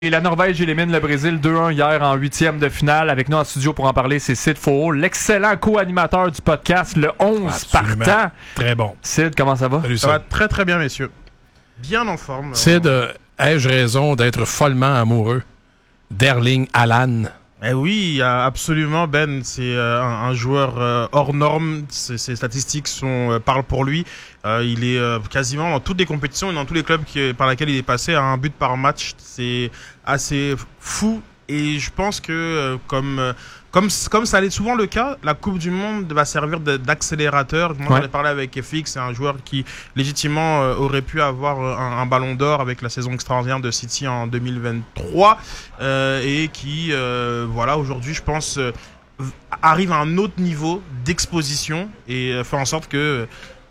Et la Norvège élimine le Brésil 2-1 hier en huitième de finale. Avec nous en studio pour en parler, c'est Sid Faux, l'excellent co-animateur du podcast, le 11 partant. Très bon. Sid, comment ça va? Salut, Ça va très très bien, messieurs. Bien en forme. Sid, ai-je raison d'être follement amoureux d'Erling Haaland? Eh oui, absolument, Ben. C'est un joueur hors norme. Ses statistiques parlent pour lui. Il est quasiment dans toutes les compétitions et dans tous les clubs par lesquels il est passé à un but par match. C'est assez fou. Et je pense que comme ça allait souvent le cas, la Coupe du Monde va servir d'accélérateur. Moi, j'en ai parlé avec FX, c'est un joueur qui légitimement aurait pu avoir un ballon d'or avec la saison extraordinaire de City en 2023 et qui, voilà, aujourd'hui, je pense, arrive à un autre niveau d'exposition et fait en sorte que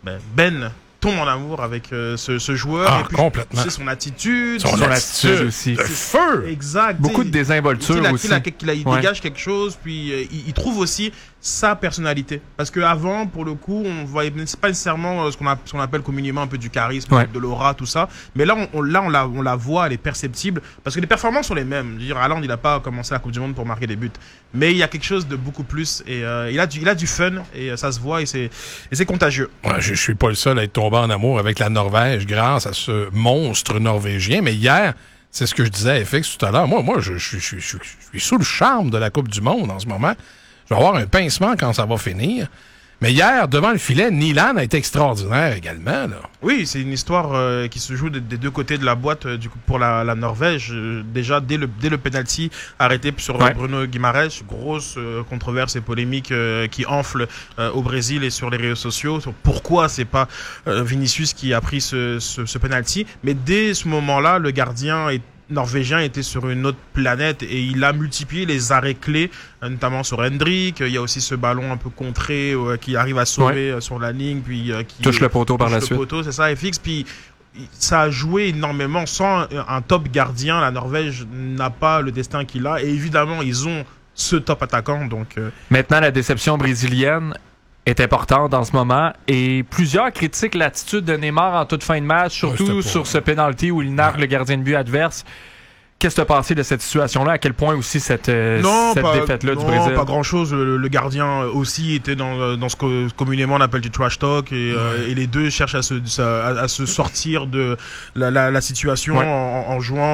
Ben tombe en amour avec ce joueur. Ah, et puis, complètement. C'est son attitude. Son attitude aussi. Le feu! Exact. Beaucoup de désinvolture aussi. Il dégage quelque chose, puis il trouve aussi sa personnalité. Parce qu'avant, pour le coup, on voyait c'est pas nécessairement ce qu'on appelle communément un peu du charisme, de l'aura, tout ça. Mais là, on la voit, elle est perceptible. Parce que les performances sont les mêmes. Je veux dire, Haaland, il n'a pas commencé la Coupe du Monde pour marquer des buts. Mais il y a quelque chose de beaucoup plus. Et il a du fun, et ça se voit, et c'est contagieux. Ouais, je suis pas le seul à être tombé en amour avec la Norvège grâce à ce monstre norvégien. Mais hier, c'est ce que je disais à FX tout à l'heure. Moi, je suis sous le charme de la Coupe du Monde en ce moment. Je vais avoir un pincement quand ça va finir. Mais hier, devant le filet, Nyland a été extraordinaire également, là. Oui, c'est une histoire qui se joue des deux côtés de la boîte du coup, pour la Norvège. Déjà, dès le penalty arrêté sur Bruno Guimaraes, grosse controverse et polémique qui enfle au Brésil et sur les réseaux sociaux sur pourquoi c'est pas Vinicius qui a pris ce penalty. Mais dès ce moment-là, le gardien norvégien était sur une autre planète et il a multiplié les arrêts clés, notamment sur Hendrik. Il y a aussi ce ballon un peu contré qui arrive à sauver sur la ligne, puis qui touche le poteau par la suite. C'est ça, FX. Puis ça a joué énormément. Sans un top gardien, la Norvège n'a pas le destin qu'il a. Et évidemment, ils ont ce top attaquant. Donc maintenant, la déception brésilienne est importante en ce moment et plusieurs critiquent l'attitude de Neymar en toute fin de match, surtout sur ce penalty où il nargue le gardien de but adverse. Qu'est-ce que tu as pensé de cette situation-là? À quel point aussi cette défaite-là du Brésil? Non, pas grand-chose. Le gardien aussi était dans ce que communément on appelle du trash talk et les deux cherchent à se sortir de la situation en jouant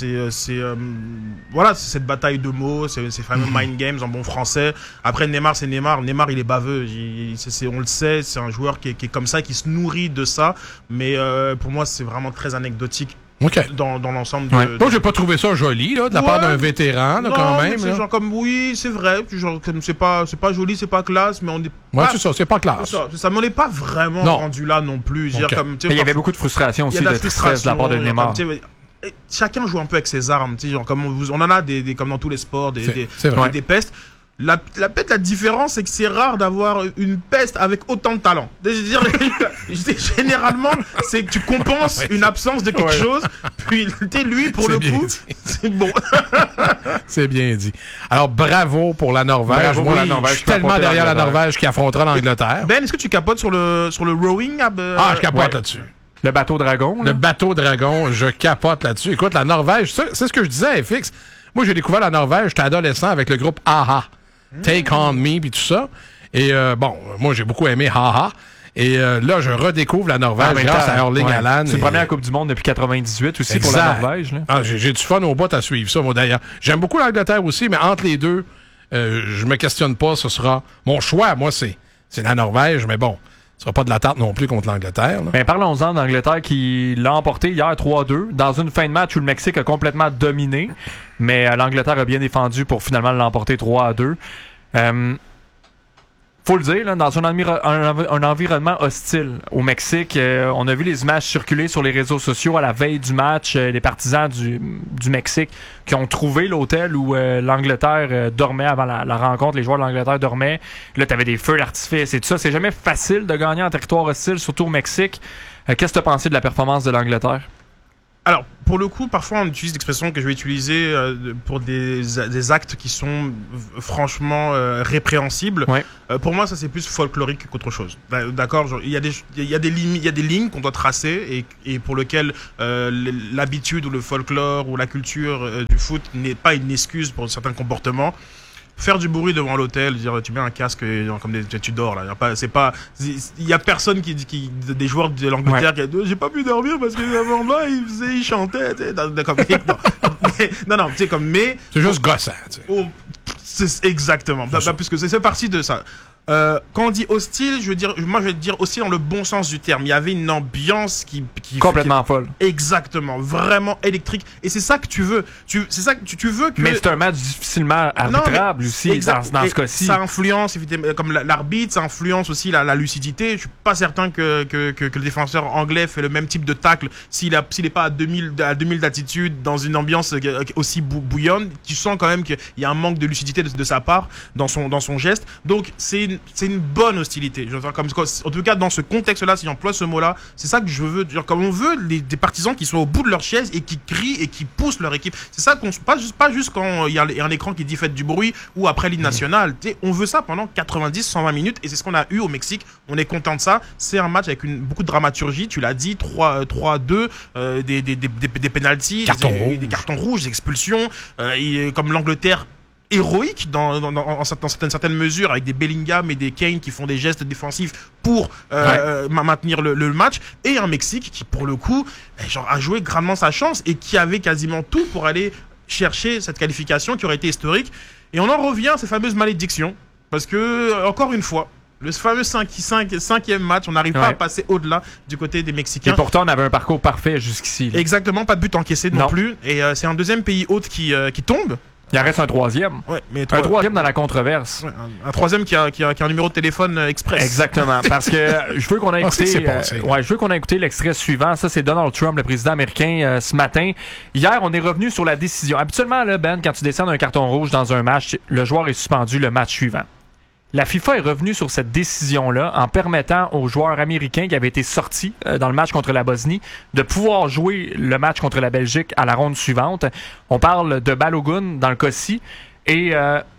voilà, c'est cette bataille de mots, ces fameux mind games en bon français. Après, Neymar, c'est Neymar. Neymar, il est baveux. On le sait, c'est un joueur qui est comme ça, qui se nourrit de ça. Mais pour moi, c'est vraiment très anecdotique. Okay. Dans l'ensemble Moi, j'ai pas trouvé ça joli, là, de la part d'un vétéran, là, quand même. C'est genre comme, oui, c'est vrai. Genre, comme c'est pas joli, c'est pas classe, mais on est. Ouais, c'est ça, c'est pas classe. Ça m'en est pas vraiment rendu là non plus. Okay. Comme, mais il y avait beaucoup de frustration aussi, de tristesse de la part de Neymar. Chacun joue un peu avec ses armes, genre, comme on en a des comme dans tous les sports, des pestes. La différence, c'est que c'est rare d'avoir une peste avec autant de talent. Généralement, c'est que tu compenses une absence de quelque chose, puis lui, pour le coup, c'est bon. C'est bien dit. Alors, bravo pour la Norvège. Moi, je suis tellement derrière la Norvège qui affrontera l'Angleterre. Ben, est-ce que tu capotes sur le rowing? Je capote là-dessus. Le bateau dragon. Le bateau dragon, je capote là-dessus. Écoute, la Norvège, c'est ce que je disais à FX. Moi, j'ai découvert la Norvège, j'étais adolescent avec le groupe A-ha. Take On Me, puis tout ça. Et moi, j'ai beaucoup aimé Ha-ha. Et là, je redécouvre la Norvège grâce à Erling Haaland. C'est la première Coupe du Monde depuis 98 aussi pour la Norvège. Là. J'ai du fun au bout à suivre ça, moi, d'ailleurs. J'aime beaucoup l'Angleterre aussi, mais entre les deux, je me questionne pas. Ce sera mon choix. Moi, c'est la Norvège, mais bon, ce sera pas de la tarte non plus contre l'Angleterre. Ben, parlons-en d'Angleterre qui l'a emporté hier 3-2 dans une fin de match où le Mexique a complètement dominé. Mais l'Angleterre a bien défendu pour finalement l'emporter 3-2. Faut le dire, là, dans un environnement hostile au Mexique, on a vu les images circuler sur les réseaux sociaux à la veille du match, les partisans du Mexique qui ont trouvé l'hôtel où l'Angleterre dormait avant la rencontre, les joueurs de l'Angleterre dormaient. Là, t'avais des feux d'artifice et tout ça. C'est jamais facile de gagner en territoire hostile, surtout au Mexique. Qu'est-ce que tu as pensé de la performance de l'Angleterre? Alors, pour le coup, parfois on utilise l'expression que je vais utiliser pour des actes qui sont franchement répréhensibles. Ouais. Pour moi, ça c'est plus folklorique qu'autre chose. D'accord, il y a des lignes qu'on doit tracer et pour lesquelles l'habitude ou le folklore ou la culture du foot n'est pas une excuse pour certains comportements. Faire du bruit devant l'hôtel, dire tu mets un casque comme tu dors là. Il y a personne des joueurs de l'Angleterre qui a dit j'ai pas pu dormir parce que avant là il chantait. Non, tu sais comme mais c'est juste gossant. C'est exactement. Puisque c'est parti de ça. Quand on dit hostile, je vais dire hostile dans le bon sens du terme. Il y avait une ambiance qui complètement folle. Exactement, vraiment électrique. Et c'est ça que tu veux. C'est ça que tu veux que. Mais c'est un match difficilement arbitrable aussi dans ce cas-ci. Ça influence, comme l'arbitre, ça influence aussi la lucidité. Je suis pas certain que le défenseur anglais fait le même type de tacle s'il est pas à 2000 d'attitude dans une ambiance aussi bouillonne. Tu sens quand même qu'il y a un manque de lucidité de sa part dans son geste. Donc c'est une bonne hostilité. En tout cas, dans ce contexte-là, si j'emploie ce mot-là, c'est ça que je veux. Comme on veut des partisans qui sont au bout de leur chaise et qui crient et qui poussent leur équipe. C'est ça pas juste quand il y a un écran qui dit faites du bruit ou après l'hymne national. On veut ça pendant 90-120 minutes et c'est ce qu'on a eu au Mexique. On est content de ça. C'est un match avec beaucoup de dramaturgie. Tu l'as dit, 3-2, des pénaltys, des cartons rouges, des expulsions. Comme l'Angleterre héroïque dans certaines mesures avec des Bellingham et des Kane qui font des gestes défensifs pour maintenir le match et un Mexique qui pour le coup a joué grandement sa chance et qui avait quasiment tout pour aller chercher cette qualification qui aurait été historique et on en revient à ces fameuses malédictions parce que encore une fois le fameux cinquième match, on n'arrive pas à passer au-delà du côté des Mexicains. Et pourtant, on avait un parcours parfait jusqu'ici. Là. Exactement, pas de but encaissé non plus. Et c'est un deuxième pays hôte qui tombe. Il en reste un troisième. Ouais, mais un troisième dans la controverse. Ouais, un troisième qui a un numéro de téléphone express. Exactement. Parce que je veux qu'on ait écouté, je veux qu'on ait écouté l'extrait suivant. Ça, c'est Donald Trump, le président américain, ce matin. Hier, on est revenu sur la décision. Habituellement, là, Ben, quand tu descends d'un carton rouge dans un match, le joueur est suspendu le match suivant. La FIFA est revenue sur cette décision-là en permettant aux joueurs américains qui avaient été sortis dans le match contre la Bosnie de pouvoir jouer le match contre la Belgique à la ronde suivante. On parle de Balogun dans le cas-ci et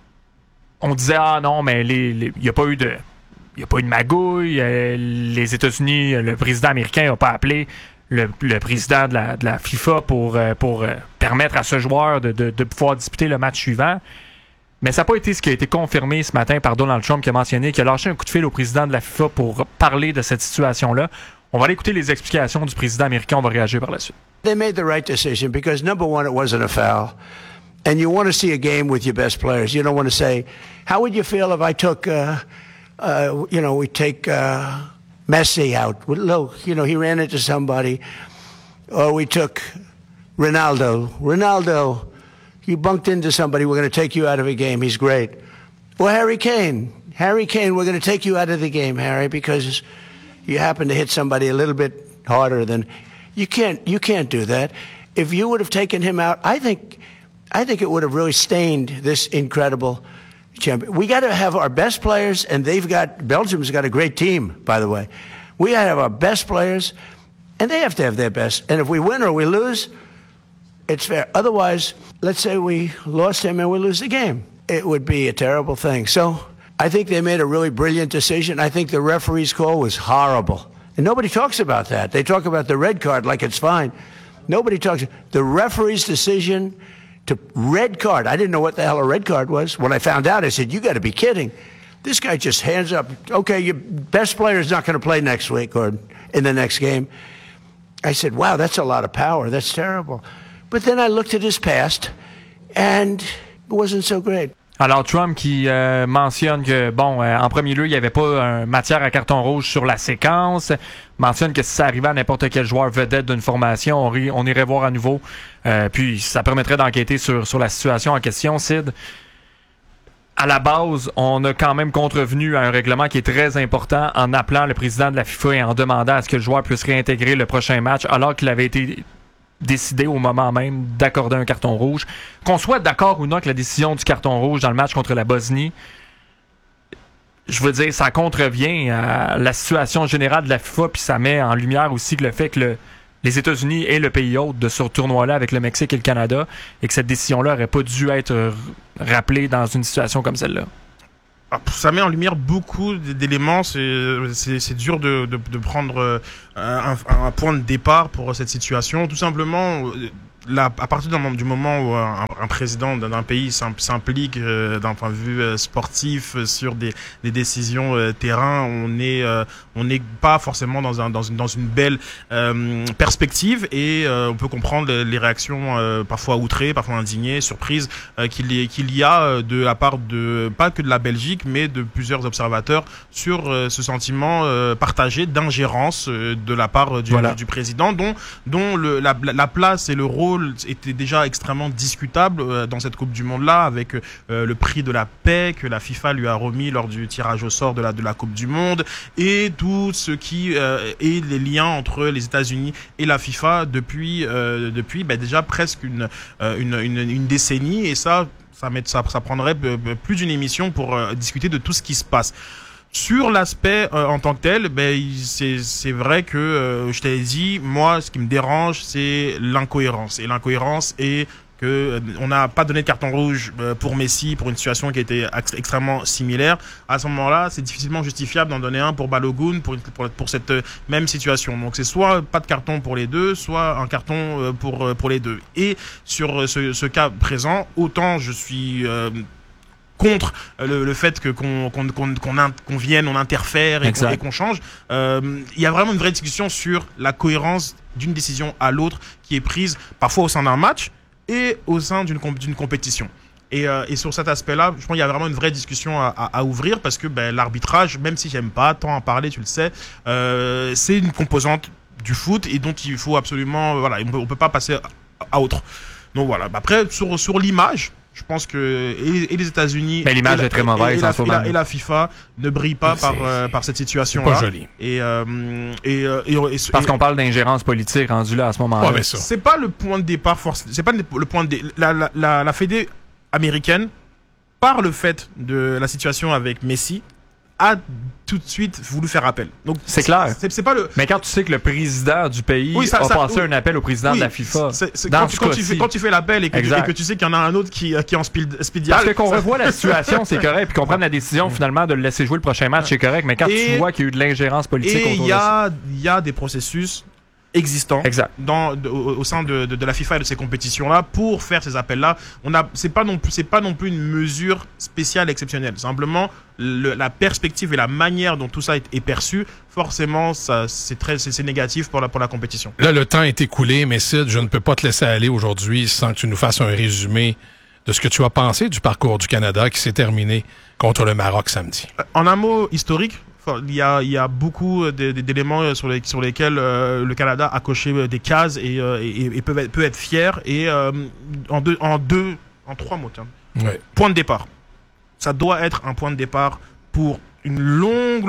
on disait ah non mais il n'y a pas eu de magouille. Les États-Unis, le président américain n'a pas appelé le président de la FIFA pour permettre à ce joueur de pouvoir disputer le match suivant. Mais ça n'a pas été ce qui a été confirmé ce matin par Donald Trump qui a mentionné qu'il a lâché un coup de fil au président de la FIFA pour parler de cette situation-là. On va aller écouter les explications du président américain. On va réagir par la suite. They made the right decision because, number one, it wasn't a foul. And you want to see a game with your best players. You don't want to say, how would you feel if I took, we take Messi out? Look, he ran into somebody. Or we took Ronaldo, you bunked into somebody, we're going to take you out of a game. He's great. Or Harry Kane, we're going to take you out of the game, Harry, because you happen to hit somebody a little bit harder than you can't do that. If you would have taken him out, I think it would have really stained this incredible champion. We got to have our best players, and Belgium's got a great team, by the way. We got to have our best players, and they have to have their best. And if we win or we lose, it's fair. Otherwise, let's say we lost him and we lose the game. It would be a terrible thing. So I think they made a really brilliant decision. I think the referee's call was horrible. And nobody talks about that. They talk about the red card like it's fine. Nobody talks. The referee's decision to red card. I didn't know what the hell a red card was. When I found out, I said, you got to be kidding. This guy just hands up. Okay, your best player is not going to play next week or in the next game. I said, wow, that's a lot of power. That's terrible. But then I looked at his past, and it wasn't so great. Alors, Trump qui mentionne que, en premier lieu, il n'y avait pas matière à carton rouge sur la séquence. Mentionne que si ça arrivait à n'importe quel joueur vedette d'une formation, on irait voir à nouveau. Puis, ça permettrait d'enquêter sur la situation en question. Sid, à la base, on a quand même contrevenu à un règlement qui est très important en appelant le président de la FIFA et en demandant à ce que le joueur puisse réintégrer le prochain match, alors qu'il avait été décidé au moment même d'accorder un carton rouge. Qu'on soit d'accord ou non avec la décision du carton rouge dans le match contre la Bosnie, je veux dire, ça contrevient à la situation générale de la FIFA, puis ça met en lumière aussi que le fait que les États-Unis et le pays hôte de ce tournoi-là avec le Mexique et le Canada, et que cette décision-là n'aurait pas dû être rappelée dans une situation comme celle-là? Ça met en lumière beaucoup d'éléments. C'est dur de prendre un point de départ pour cette situation. Tout simplement, à partir du moment où un président d'un pays s'implique d'un point de vue sportif sur des décisions terrain, on n'est pas forcément dans une belle perspective, et on peut comprendre les réactions parfois outrées, parfois indignées, surprises qu'il y a de la part pas que de la Belgique, mais de plusieurs observateurs sur ce sentiment partagé d'ingérence de la part du président, dont la place et le rôle était déjà extrêmement discutable dans cette Coupe du Monde-là, avec le prix de la paix que la FIFA lui a remis lors du tirage au sort de la Coupe du Monde, et tout ce qui est les liens entre les États-Unis et la FIFA depuis déjà presque une décennie, et ça prendrait plus d'une émission pour discuter de tout ce qui se passe. Sur l'aspect en tant que tel, c'est vrai que je t'avais dit, moi, ce qui me dérange, c'est l'incohérence. Et l'incohérence est que on n'a pas donné de carton rouge pour Messi pour une situation qui était extrêmement similaire. À ce moment-là, c'est difficilement justifiable d'en donner un pour Balogun pour cette même situation. Donc c'est soit pas de carton pour les deux, soit un carton pour les deux. Et sur ce cas présent, autant je suis contre le fait qu'on vienne, on interfère et qu'on change. Il y a vraiment une vraie discussion sur la cohérence d'une décision à l'autre qui est prise parfois au sein d'un match et au sein d'une compétition. Et sur cet aspect-là, je pense qu'il y a vraiment une vraie discussion à ouvrir, parce que l'arbitrage, même si j'aime pas tant en parler, tu le sais, c'est une composante du foot et dont il faut absolument, on peut pas passer à autre. Donc voilà. Après, sur l'image, je pense que et les États-Unis, mais l'image est très mauvaise en ce moment, et la FIFA ne brille pas par cette situation-là. Pas joli. Parce qu'on parle d'ingérence politique rendue là à ce moment-là. Ouais, c'est pas le point de départ c'est pas le point de la Fédé américaine, par le fait de la situation avec Messi, a tout de suite voulu faire appel. Donc c'est clair. C'est pas le. Mais quand tu sais que le président du pays a passé un appel au président de la FIFA, quand tu fais l'appel et que tu sais qu'il y en a un autre qui est en speed dial. Parce qu'on revoit la situation, c'est correct, puis qu'on prenne la décision finalement de le laisser jouer le prochain match, c'est correct. Mais quand tu vois qu'il y a eu de l'ingérence politique autour de ça, il y a des processus existants au sein de la FIFA et de ces compétitions-là pour faire ces appels-là. C'est pas non plus une mesure spéciale exceptionnelle. Simplement la perspective et la manière dont tout ça est perçu, forcément c'est négatif pour la compétition. Là, le temps est écoulé, mais Sid, je ne peux pas te laisser aller aujourd'hui sans que tu nous fasses un résumé de ce que tu as pensé du parcours du Canada qui s'est terminé contre le Maroc samedi. En un mot historique, il y a beaucoup d'éléments sur lesquels le Canada a coché des cases et peut être fier. Et en trois mots, tiens. Ouais. Point de départ. Ça doit être un point de départ pour une longue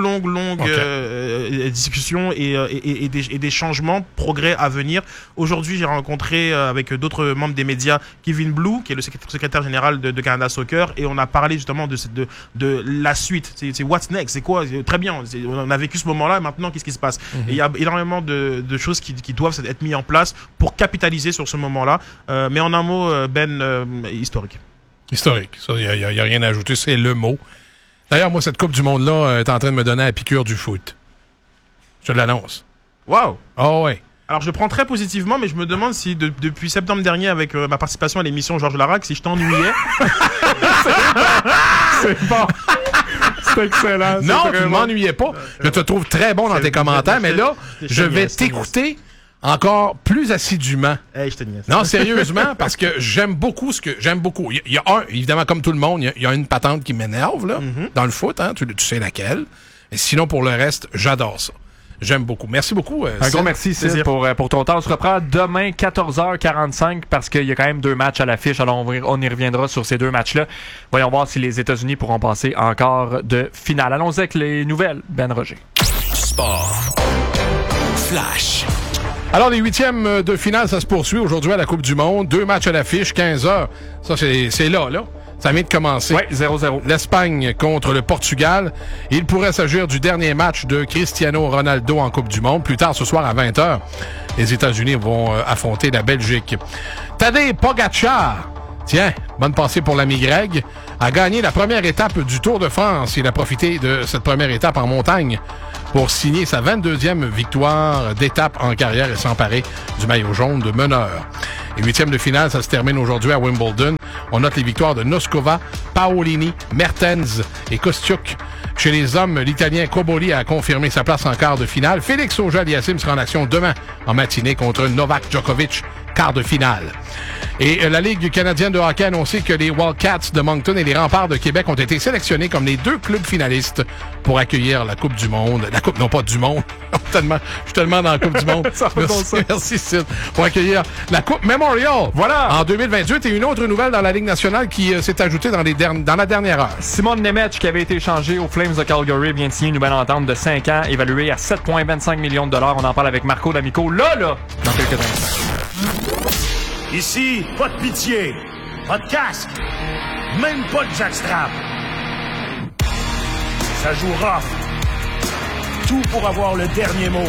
discussion et des changements, progrès à venir. Aujourd'hui, j'ai rencontré avec d'autres membres des médias Kevin Blue, qui est le secrétaire général de Canada Soccer, et on a parlé justement de la suite. C'est what's next, c'est quoi? Très bien, on a vécu ce moment-là, et maintenant qu'est-ce qui se passe? Et il y a énormément de choses qui doivent être mises en place pour capitaliser sur ce moment-là. Mais en un mot, historique. Historique, ça, il y a rien à ajouter, c'est le mot. D'ailleurs, moi, cette Coupe du Monde-là est en train de me donner la piqûre du foot. Je l'annonce. Wow! Oh ouais. Alors, je prends très positivement, mais je me demande si, depuis septembre dernier, avec ma participation à l'émission Georges Larac, si je t'ennuyais. C'est bon. C'est excellent. Non, tu ne m'ennuyais pas. Je te trouve très bon dans tes commentaires, mais là, je vais t'écouter encore plus assidûment. Hey, je te niaise. Non, sérieusement, parce que j'aime beaucoup Il y a évidemment, comme tout le monde, il y a une patente qui m'énerve, là, dans le foot, hein, tu sais laquelle. Mais sinon, pour le reste, j'adore ça. J'aime beaucoup. Merci beaucoup. Un gros merci, Sid, pour ton temps. On se reprend demain, 14h45, parce qu'il y a quand même 2 matchs à l'affiche. Alors, on y reviendra sur ces 2 matchs-là. Voyons voir si les États-Unis pourront passer encore de finale. Allons-y avec les nouvelles. Ben Roger. Sport. Flash. Alors, les 8e de finale, ça se poursuit aujourd'hui à la Coupe du Monde. 2 matchs à l'affiche, 15h. Ça, c'est là. Ça vient de commencer. Oui, 0-0. L'Espagne contre le Portugal. Il pourrait s'agir du dernier match de Cristiano Ronaldo en Coupe du Monde. Plus tard ce soir à 20h, les États-Unis vont affronter la Belgique. Tadej Pogačar, tiens, bonne pensée pour l'ami Greg, a gagné la première étape du Tour de France. Il a profité de cette première étape en montagne pour signer sa 22e victoire d'étape en carrière et s'emparer du maillot jaune de meneur. Les huitièmes de finale, ça se termine aujourd'hui à Wimbledon. On note les victoires de Noskova, Paolini, Mertens et Kostiuk. Chez les hommes, l'Italien Cobolli a confirmé sa place en quart de finale. Félix Auger-Aliassime sera en action demain en matinée contre Novak Djokovic, quart de finale. Et la Ligue canadienne de hockey a annoncé que les Wildcats de Moncton et les Remparts de Québec ont été sélectionnés comme les 2 clubs finalistes pour accueillir la Coupe du Monde. La Coupe, non pas du Monde. Je suis tellement dans la Coupe du Monde. Merci, Sid. Pour accueillir la Coupe Memorial. Voilà. En 2028. Et une autre nouvelle dans la Ligue nationale qui s'est ajoutée dans la dernière heure. Simon Nemec, qui avait été échangé aux Flames de Calgary, vient de signer une nouvelle entente de 5 ans, évaluée à 7,25 millions de dollars. On en parle avec Marco D'Amico, là, dans quelques instants. Ici, pas de pitié, pas de casque, même pas de jackstrap. Ça joue rough. Tout pour avoir le dernier mot.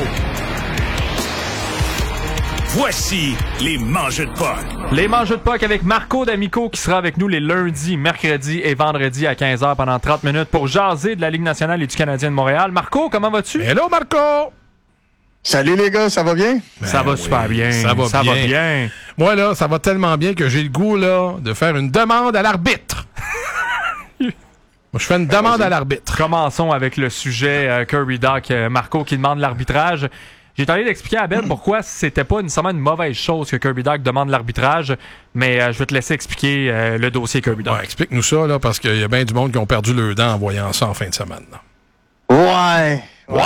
Voici les Mangeux de Puck. Les Mangeux de Puck avec Marco D'Amico qui sera avec nous les lundis, mercredis et vendredis à 15h pendant 30 minutes pour jaser de la Ligue nationale et du Canadien de Montréal. Marco, comment vas-tu? Hello, Marco! Salut les gars, ça va bien? Ça va super bien. Ça va bien. Moi, là, ça va tellement bien que j'ai le goût, là, de faire une demande à l'arbitre. Moi, je fais une demande à l'arbitre. Commençons avec le sujet Kirby Dach, Marco qui demande l'arbitrage. J'ai tenté d'expliquer à Ben pourquoi c'était pas nécessairement une mauvaise chose que Kirby Dach demande l'arbitrage, mais je vais te laisser expliquer le dossier Kirby Dach. Ouais, explique-nous ça, là, parce qu'il y a bien du monde qui ont perdu le dent en voyant ça en fin de semaine. Là. Ouais,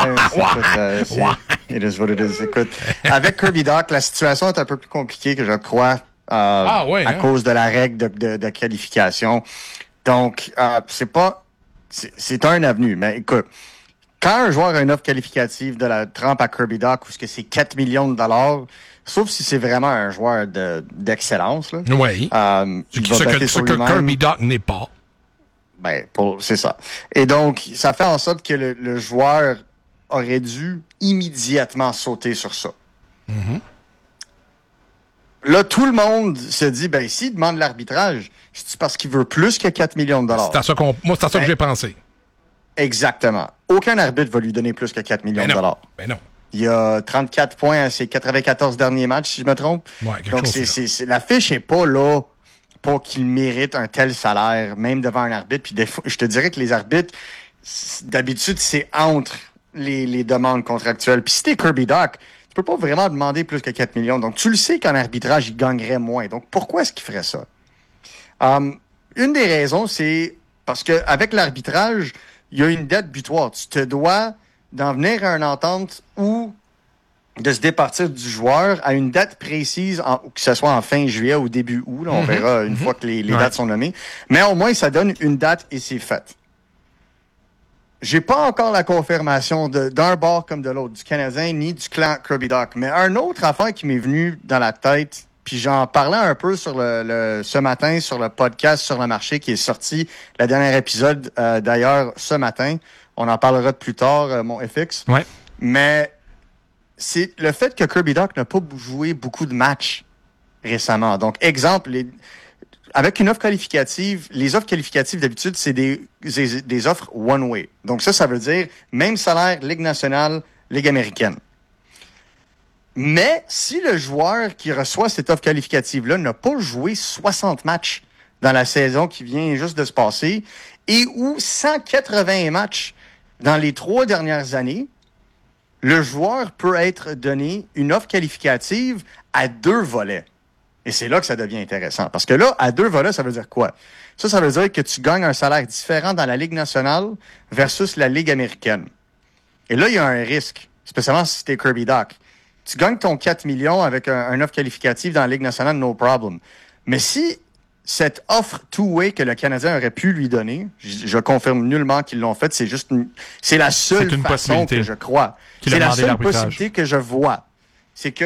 it is what it is. Écoute, avec Kirby Dach, la situation est un peu plus compliquée que je crois à cause de la règle de qualification. Donc, c'est un avenue. Mais écoute, quand un joueur a une offre qualificative de la trempe à Kirby Dach, où c'est 4 millions de dollars, sauf si c'est vraiment un joueur d'excellence. Là, oui. Ce que Kirby Dach n'est pas. Ben, c'est ça. Et donc, ça fait en sorte que le joueur aurait dû immédiatement sauter sur ça. Mm-hmm. Là, tout le monde se dit, ben, s'il demande l'arbitrage, c'est parce qu'il veut plus que 4 millions de dollars. C'est à ça que j'ai pensé. Exactement. Aucun arbitre va lui donner plus que 4 millions de dollars. Ben non. Il y a 34 points à ses 94 derniers matchs, si je me trompe. Ouais, donc, la fiche n'est pas là pour qu'il mérite un tel salaire, même devant un arbitre. Puis des fois, je te dirais que les arbitres, d'habitude, c'est entre les demandes contractuelles. Puis si t'es Kirby Dach, tu peux pas vraiment demander plus que 4 millions. Donc, tu le sais qu'en arbitrage, il gagnerait moins. Donc, pourquoi est-ce qu'il ferait ça? Une des raisons, c'est parce qu'avec l'arbitrage, il y a une dette butoir. Tu te dois d'en venir à une entente ou de se départir du joueur à une date précise, que ce soit en fin juillet ou début août. Là, on verra une fois que les dates sont nommées. Mais au moins, ça donne une date et c'est fait. J'ai pas encore la confirmation d'un bord comme de l'autre, du Canadien ni du clan Kirby Dach. Mais un autre affaire qui m'est venu dans la tête, puis j'en parlais un peu sur ce matin sur le podcast Sur le marché qui est sorti, le dernier épisode d'ailleurs ce matin. On en parlera de plus tard, mon FX. Ouais. Mais c'est le fait que Kirby Dach n'a pas joué beaucoup de matchs récemment. Donc, exemple, avec une offre qualificative, les offres qualificatives d'habitude, c'est des offres one-way. Donc ça veut dire même salaire, Ligue nationale, Ligue américaine. Mais si le joueur qui reçoit cette offre qualificative-là n'a pas joué 60 matchs dans la saison qui vient juste de se passer et ou 180 matchs dans les 3 dernières années, le joueur peut être donné une offre qualificative à 2 volets. Et c'est là que ça devient intéressant. Parce que là, à 2 volets, ça veut dire quoi? Ça veut dire que tu gagnes un salaire différent dans la Ligue nationale versus la Ligue américaine. Et là, il y a un risque, spécialement si t'es Kirby Dach. Tu gagnes ton 4 millions avec un offre qualificative dans la Ligue nationale, no problem. Mais si cette offre two-way que le Canadien aurait pu lui donner, je confirme nullement qu'ils l'ont fait, c'est la seule façon que je crois. C'est la seule possibilité que je vois. C'est que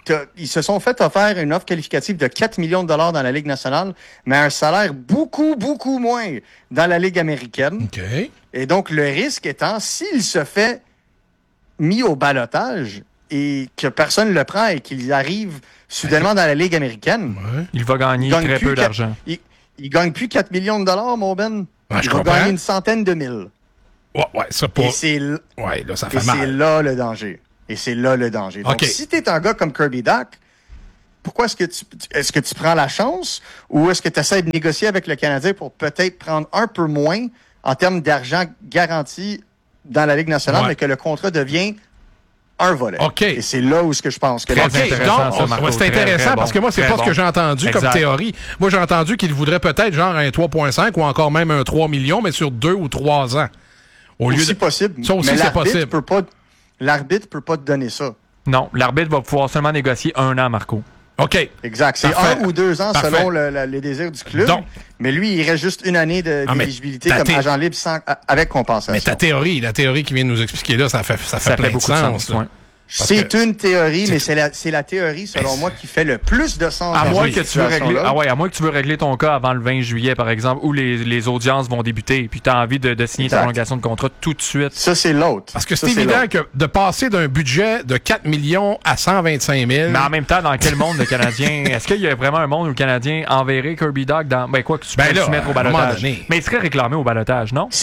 ils se sont fait offrir une offre qualificative de 4 millions de dollars dans la Ligue nationale, mais un salaire beaucoup, beaucoup moins dans la Ligue américaine. OK. Et donc, le risque étant, s'il se fait mis au ballottage et que personne ne le prend et qu'il arrive soudainement dans la Ligue américaine, il va gagner très peu d'argent. Il gagne plus 4 millions de dollars, mon Ben. Ouais, il va gagner une centaine de mille. Ouais, ça pour... Et c'est là, ça fait mal. c'est là le danger. Et c'est là le danger. Donc, si tu es un gars comme Kirby Dach, pourquoi est-ce que tu prends la chance ou est-ce que tu essaies de négocier avec le Canadien pour peut-être prendre un peu moins en termes d'argent garanti dans la Ligue nationale, mais que le contrat devient un volet. OK. Et c'est là où ce que je pense que c'est intéressant parce que moi, c'est pas ce que j'ai entendu comme théorie. Moi, j'ai entendu qu'il voudrait peut-être genre un 3,5 ou encore même un 3 millions, mais sur 2 ou 3 ans. Possible. Ça aussi, mais c'est possible. L'arbitre peut pas te donner ça. Non, l'arbitre va pouvoir seulement négocier 1 an, Marco. OK. Exact. C'est 1 ou 2 ans selon les désirs du club. Donc, mais lui, il reste juste une année d'éligibilité comme agent libre avec compensation. Mais la théorie qui vient de nous expliquer là, ça fait plein de sens. C'est une théorie, mais c'est la théorie, selon moi, qui fait le plus de sens. À moins que tu veux régler ton cas avant le 20 juillet, par exemple, où les audiences vont débuter, puis tu as envie de signer ta prolongation de contrat tout de suite. Ça, c'est l'autre. Parce que c'est évident que de passer d'un budget de 4 millions à 125 000... Mais en même temps, dans quel monde le Canadien... Est-ce qu'il y a vraiment un monde où le Canadien enverrait Kirby Dach dans... Ben quoi, que tu peux le soumettre au ballottage. Mais il serait réclamé au ballottage, non?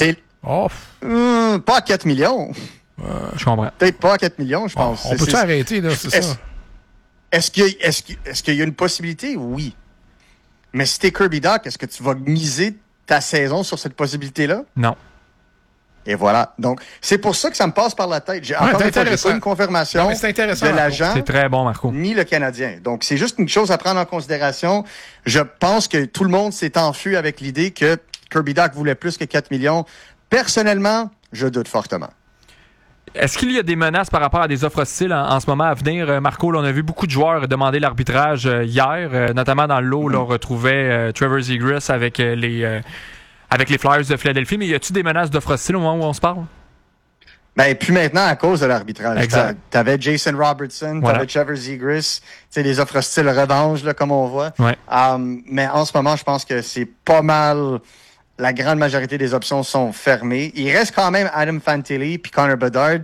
Pas à 4 millions. Je comprends. Peut-être pas à 4 millions, je pense. On peut-tu arrêter, là, c'est ça? Est-ce qu'il y a une possibilité? Oui. Mais si t'es Kirby Dach, est-ce que tu vas miser ta saison sur cette possibilité-là? Non. Et voilà. Donc, c'est pour ça que ça me passe par la tête. J'ai pas une confirmation de l'agent. C'est très bon, Marco. Ni le Canadien. Donc, c'est juste une chose à prendre en considération. Je pense que tout le monde s'est enfui avec l'idée que Kirby Dach voulait plus que 4 millions. Personnellement, je doute fortement. Est-ce qu'il y a des menaces par rapport à des offres hostiles en ce moment à venir? Marco, là, on a vu beaucoup de joueurs demander l'arbitrage hier, notamment dans le lot, là, on retrouvait Trevor Zegras avec les Flyers de Philadelphie. Mais y a-t-il des menaces d'offres hostiles au moment où on se parle? Ben, puis maintenant, à cause de l'arbitrage. Exact. T'avais Jason Robertson, t'avais Trevor Zegras, les offres hostiles revanche, là, comme on voit. Ouais. Mais en ce moment, je pense que c'est pas mal... La grande majorité des options sont fermées. Il reste quand même Adam Fantilli puis Connor Bedard,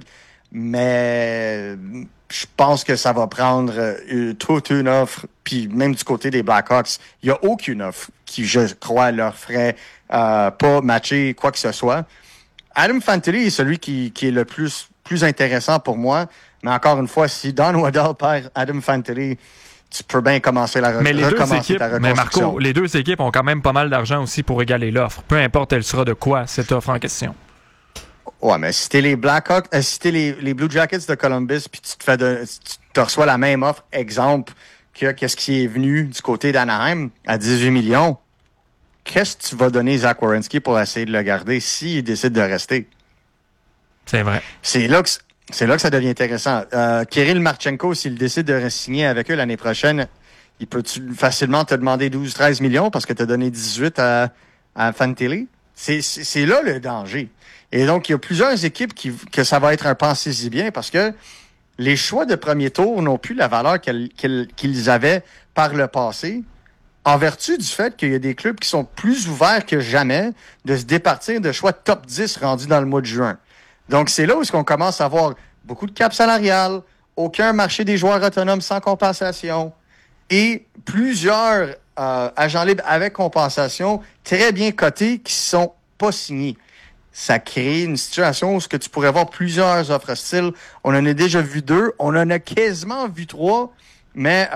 mais je pense que ça va prendre toute une offre. Puis même du côté des Blackhawks, il n'y a aucune offre qui, je crois, leur ferait pas matcher quoi que ce soit. Adam Fantilli est celui qui est le plus intéressant pour moi. Mais encore une fois, si Don Waddell perd Adam Fantilli, tu peux bien commencer ta reconstruction. Mais Marco, les deux équipes ont quand même pas mal d'argent aussi pour égaler l'offre. Peu importe elle sera de quoi, cette offre en question. Ouais, mais si t'es les Blackhawks, si t'es les Blue Jackets de Columbus, puis tu te reçois la même offre, exemple, qu'est-ce qui est venu du côté d'Anaheim à 18 millions, qu'est-ce que tu vas donner Zach Werenski pour essayer de le garder s'il décide de rester? C'est vrai. C'est là que ça devient intéressant. Kirill Marchenko, s'il décide de re-signer avec eux l'année prochaine, il peut facilement te demander 12-13 millions parce que tu as donné 18 à Fantilli? C'est là le danger. Et donc, il y a plusieurs équipes que ça va être un pensez-y bien parce que les choix de premier tour n'ont plus la valeur qu'ils avaient par le passé, en vertu du fait qu'il y a des clubs qui sont plus ouverts que jamais de se départir de choix top 10 rendus dans le mois de juin. Donc, c'est là où on commence à avoir beaucoup de cap salarial, aucun marché des joueurs autonomes sans compensation et plusieurs agents libres avec compensation très bien cotés qui ne sont pas signés. Ça crée une situation où tu pourrais voir plusieurs offres hostiles. On en a déjà vu 2, on en a quasiment vu 3, mais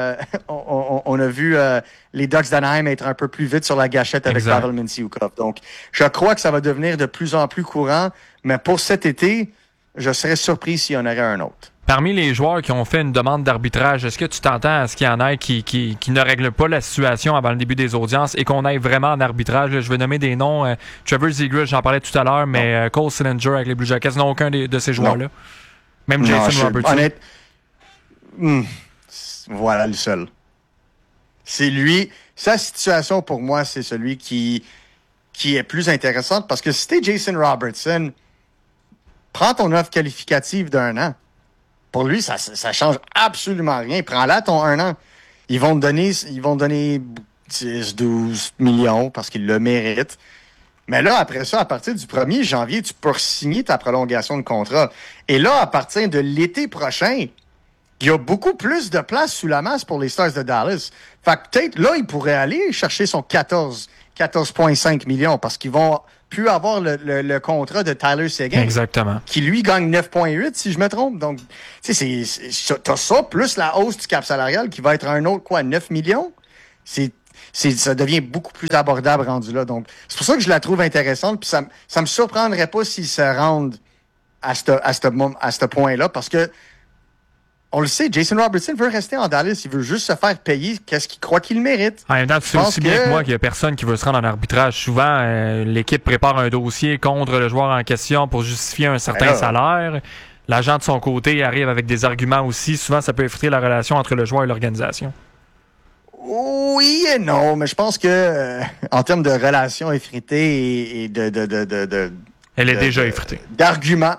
on a vu les Ducks d'Anaheim être un peu plus vite sur la gâchette avec Pavel Mintyukov. Donc, je crois que ça va devenir de plus en plus courant, mais pour cet été, je serais surpris s'il y en aurait un autre. Parmi les joueurs qui ont fait une demande d'arbitrage, est-ce que tu t'entends à ce qu'il y en ait qui ne règlent pas la situation avant le début des audiences et qu'on aille vraiment en arbitrage? Je vais nommer des noms. Trevor Zegras, j'en parlais tout à l'heure, mais Cole Sillinger avec les Blue Jackets, non, aucun de ces joueurs-là. Même Jason Robertson. Voilà le seul. C'est lui. Sa situation, pour moi, c'est celui qui est plus intéressante parce que si t'es Jason Robertson, prends ton offre qualificative d'1 an. Pour lui, ça change absolument rien. Prends-la ton 1 an. Ils vont donner 10, 12 millions parce qu'ils le méritent. Mais là, après ça, à partir du 1er janvier, tu peux signer ta prolongation de contrat. Et là, à partir de l'été prochain, il y a beaucoup plus de place sous la masse pour les Stars de Dallas. Fait que peut-être, là, il pourrait aller chercher son 14,5 millions parce qu'ils vont plus avoir le contrat de Tyler Seguin. Exactement. Qui, lui, gagne 9,8, si je me trompe. Donc, tu sais, t'as ça, plus la hausse du cap salarial qui va être un autre, 9 millions? Ça devient beaucoup plus abordable rendu là. Donc, c'est pour ça que je la trouve intéressante. Puis ça me surprendrait pas s'ils se rendent à ce point-là, parce que on le sait, Jason Robertson veut rester en Dallas. Il veut juste se faire payer qu'est-ce qu'il croit qu'il mérite. En même temps, tu sais aussi bien que moi qu'il n'y a personne qui veut se rendre en arbitrage. Souvent, l'équipe prépare un dossier contre le joueur en question pour justifier un certain salaire. L'agent de son côté arrive avec des arguments aussi. Souvent, ça peut effriter la relation entre le joueur et l'organisation. Oui et non, mais je pense que en termes de relations effritées et elle est déjà effritée. D'arguments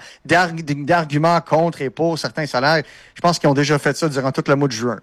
contre et pour certains salaires, je pense qu'ils ont déjà fait ça durant tout le mois de juin.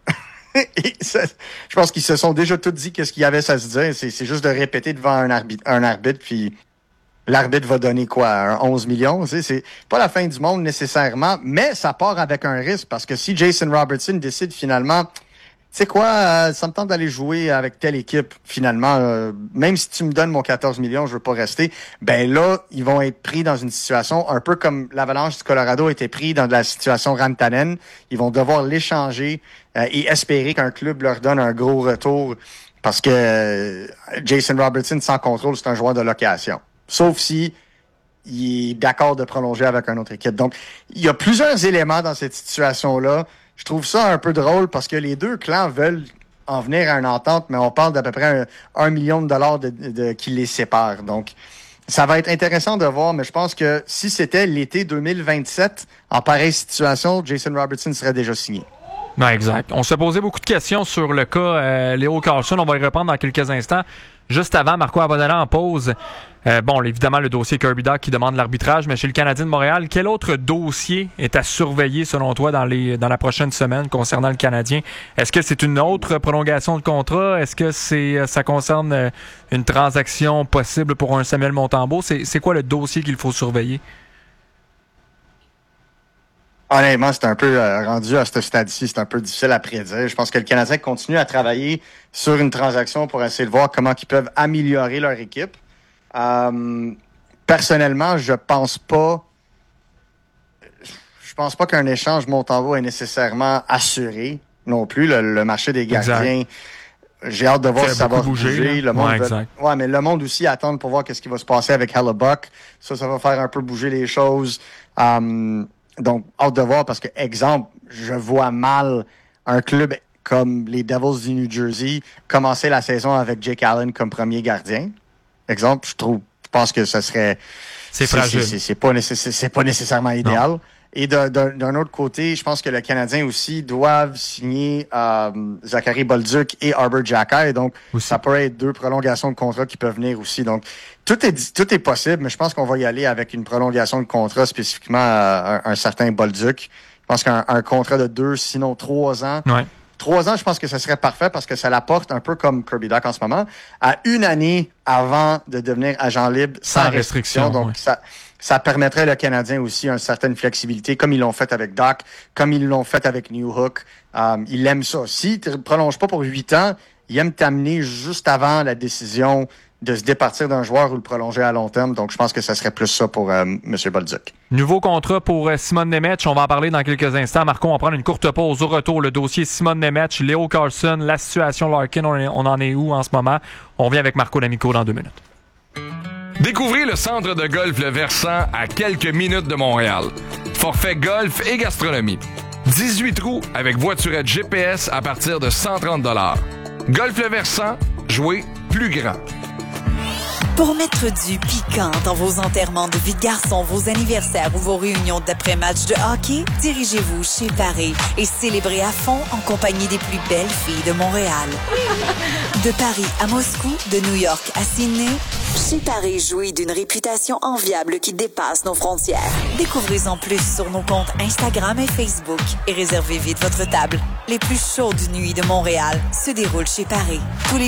Je pense qu'ils se sont déjà tous dit qu'est-ce qu'il y avait à se dire. C'est juste de répéter devant un arbitre, puis l'arbitre va donner quoi, un 11 millions. C'est pas la fin du monde nécessairement, mais ça part avec un risque, parce que si Jason Robertson décide finalement, tu sais quoi, ça me tente d'aller jouer avec telle équipe, finalement. Même si tu me donnes mon 14 millions, je veux pas rester. Ben là, ils vont être pris dans une situation un peu comme l'Avalanche du Colorado a été pris dans la situation Rantanen. Ils vont devoir l'échanger et espérer qu'un club leur donne un gros retour, parce que Jason Robertson, sans contrôle, c'est un joueur de location. Sauf si il est d'accord de prolonger avec une autre équipe. Donc, il y a plusieurs éléments dans cette situation-là. Je trouve ça un peu drôle parce que les deux clans veulent en venir à une entente, mais on parle d'à peu près $1 million qui les sépare. Donc, ça va être intéressant de voir, mais je pense que si c'était l'été 2027, en pareille situation, Jason Robertson serait déjà signé. Non, exact. On s'est posé beaucoup de questions sur le cas Leo Carlsson. On va y répondre dans quelques instants. Juste avant, Marco Abonella en pause. Évidemment, le dossier Kirby Dach qui demande l'arbitrage, mais chez le Canadien de Montréal, quel autre dossier est à surveiller, selon toi, dans la prochaine semaine concernant le Canadien? Est-ce que c'est une autre prolongation de contrat? Est-ce que ça concerne une transaction possible pour un Samuel Montembeault? C'est quoi le dossier qu'il faut surveiller? Honnêtement, c'est un peu rendu à ce stade-ci, c'est un peu difficile à prédire. Je pense que le Canadien continue à travailler sur une transaction pour essayer de voir comment ils peuvent améliorer leur équipe. Personnellement, je pense pas qu'un échange Montembeault est nécessairement assuré non plus. Le marché des gardiens, j'ai hâte de voir si ça va bouger. Le monde mais le monde aussi attend pour voir qu'est-ce qui va se passer avec Hellebuck. Ça va faire un peu bouger les choses. Donc, hâte de voir, parce que, exemple, je vois mal un club comme les Devils du New Jersey commencer la saison avec Jake Allen comme premier gardien. Exemple, je pense que ça serait... C'est fragile. C'est pas nécessairement idéal. Non. Et d'un autre côté, je pense que le Canadien aussi doivent signer Zachary Bolduc et Arbor Xhekaj. Donc, ça pourrait être 2 prolongations de contrat qui peuvent venir aussi. Donc, tout est possible, mais je pense qu'on va y aller avec une prolongation de contrat spécifiquement à un certain Bolduc. Je pense qu'un contrat de 2, sinon 3 ans. Ouais. 3 ans, je pense que ce serait parfait, parce que ça l'apporte un peu comme Kirby Dach en ce moment, à 1 année avant de devenir agent libre sans restriction. Donc, ça permettrait le Canadien aussi une certaine flexibilité, comme ils l'ont fait avec Dach, comme ils l'ont fait avec Newhook. Ils aiment ça. S'ils ne prolongent pas pour 8 ans, ils aiment t'amener juste avant la décision de se départir d'un joueur ou le prolonger à long terme. Donc, je pense que ça serait plus ça pour M. Bolduc. Nouveau contrat pour Simon Nemec. On va en parler dans quelques instants. Marco, on va prendre une courte pause. Au retour, le dossier Simon Nemec, Leo Carlsson, la situation Larkin, on en est où en ce moment? On revient avec Marco D'Amico dans 2 minutes. Découvrez le centre de golf Le Versant à quelques minutes de Montréal. Forfait golf et gastronomie. 18 trous avec voiturette GPS à partir de 130 $. Golf Le Versant, jouez plus grand. Pour mettre du piquant dans vos enterrements de vie de garçon, vos anniversaires ou vos réunions d'après-match de hockey, dirigez-vous chez Paris et célébrez à fond en compagnie des plus belles filles de Montréal. De Paris à Moscou, de New York à Sydney, Chez Paris, jouit d'une réputation enviable qui dépasse nos frontières. Découvrez-en plus sur nos comptes Instagram et Facebook et réservez vite votre table. Les plus chaudes nuits de Montréal se déroulent chez Paris. Tous les